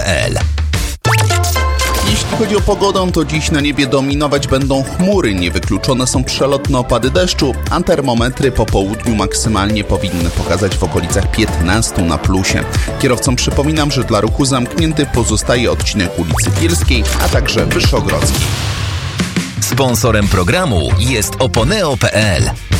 oponeo.pl. Jeśli chodzi o pogodę, to dziś na niebie dominować będą chmury. Niewykluczone są przelotne opady deszczu, a termometry po południu maksymalnie powinny pokazać w okolicach 15 na plusie. Kierowcom przypominam, że dla ruchu zamknięty pozostaje odcinek ulicy Bielskiej, a także Wyszogrodzkiej. Sponsorem programu jest oponeo.pl.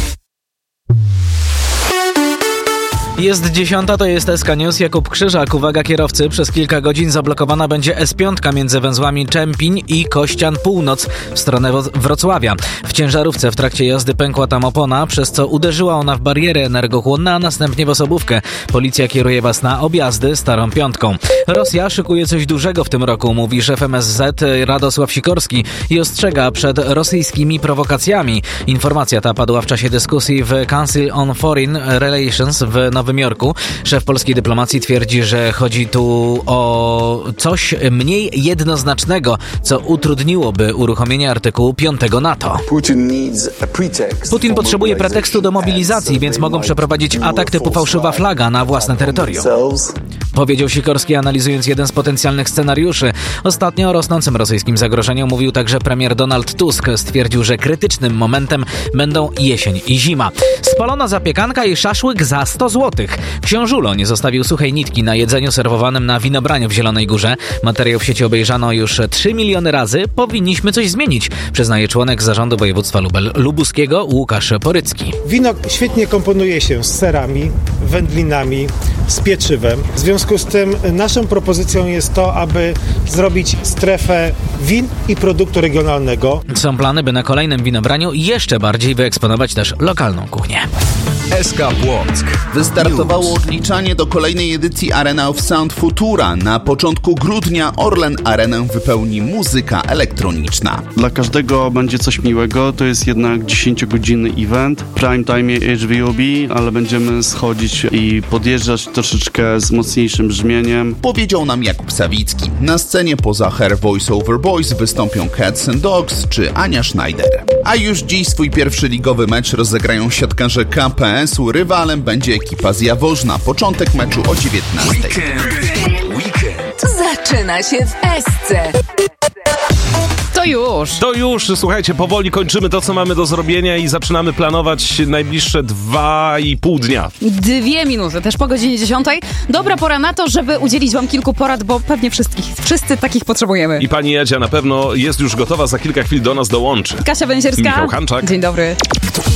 Jest 10, to jest SK News. Jakub Krzyżak. Uwaga kierowcy, przez kilka godzin zablokowana będzie S5 między węzłami Czempiń i Kościan Północ w stronę Wrocławia. W ciężarówce w trakcie jazdy pękła tam opona, przez co uderzyła ona w bariery energochłonne, a następnie w osobówkę. Policja kieruje was na objazdy Starą Piątką. Rosja szykuje coś dużego w tym roku, mówi szef MSZ Radosław Sikorski i ostrzega przed rosyjskimi prowokacjami. Informacja ta padła w czasie dyskusji w Council on Foreign Relations w Nowym Jorku. Szef polskiej dyplomacji twierdzi, że chodzi tu o coś mniej jednoznacznego, co utrudniłoby uruchomienie artykułu 5 NATO. Putin potrzebuje pretekstu do mobilizacji, więc mogą przeprowadzić atak typu fałszywa flaga na własne terytorium. Powiedział Sikorski, analizując jeden z potencjalnych scenariuszy. Ostatnio o rosnącym rosyjskim zagrożeniu mówił także premier Donald Tusk. Stwierdził, że krytycznym momentem będą jesień i zima. Spalona zapiekanka i szaszłyk za 100 zł. Książulo nie zostawił suchej nitki na jedzeniu serwowanym na winobraniu w Zielonej Górze. Materiał w sieci obejrzano już 3 miliony razy. Powinniśmy coś zmienić, przyznaje członek zarządu województwa lubuskiego Łukasz Porycki. Wino świetnie komponuje się z serami, wędlinami, z pieczywem. W związku z tym naszą propozycją jest to, aby zrobić strefę win i produktu regionalnego. Są plany, by na kolejnym winobraniu jeszcze bardziej wyeksponować też lokalną kuchnię. SK Płock. Wystartowało odliczanie do kolejnej edycji Arena of Sound Futura. Na początku grudnia Orlen Arenę wypełni muzyka elektroniczna. Dla każdego będzie coś miłego. To jest jednak 10-godzinny event. Prime time HVOB, ale będziemy schodzić i podjeżdżać troszeczkę z mocniejszym brzmieniem. Powiedział nam Jakub Sawicki. Na scenie poza Her Voice Over Boys wystąpią Cats and Dogs czy Ania Schneider. A już dziś swój pierwszy ligowy mecz rozegrają siatkarze KPS-u. Rywalem będzie ekipa z Jaworzna. Początek meczu o 19:00. Weekend. Zaczyna się w Esce. To już, słuchajcie, powoli kończymy to, co mamy do zrobienia i zaczynamy planować najbliższe 2,5 dnia. 2 minuty, też po godzinie 10. Dobra pora na to, żeby udzielić wam kilku porad, bo pewnie wszyscy takich potrzebujemy. I pani Jadzia na pewno jest już gotowa, za kilka chwil do nas dołączy. Kasia Węsierska. Michał Hanczak. Dzień dobry.